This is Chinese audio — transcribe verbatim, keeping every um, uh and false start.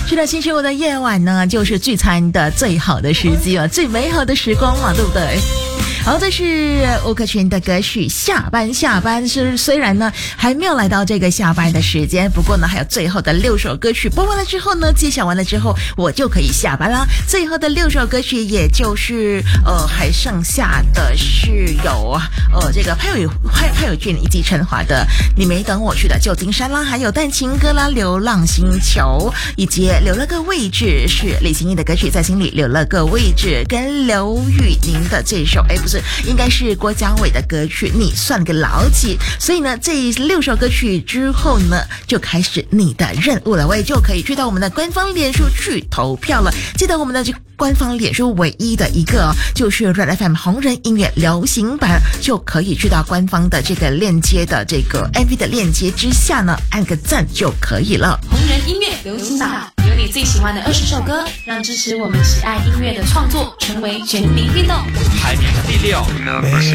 是的，星期五的夜晚呢，就是聚餐的最好的时机啊，最美好的时光嘛，对不对？好，这是吴克群的歌曲《下班下班》。是虽然呢还没有来到这个下班的时间，不过呢还有最后的六首歌曲播完了之后呢，揭晓完了之后，我就可以下班啦。最后的六首歌曲，也就是呃还剩下的是有呃这个潘玮潘潘玮俊以及陈华的《你没等我去的旧金山》啦，还有淡情歌啦《流浪星球》，以及留了个位置是李行义的歌曲《在心里留了个位置》，跟刘宇宁的这首哎不是。应该是郭家伟的歌曲你算个老几。所以呢这六首歌曲之后呢，就开始你的任务了，我也就可以去到我们的官方脸书去投票了。记得我们的这官方脸书唯一的一个就是 Red F M 红人音乐流行版，就可以去到官方的这个链接的这个 M V 的链接之下呢，按个赞就可以了。 红人音乐流行榜，有你最喜欢的二十首歌，让支持我们喜爱音乐的创作成为全民运动。 排名第六。 没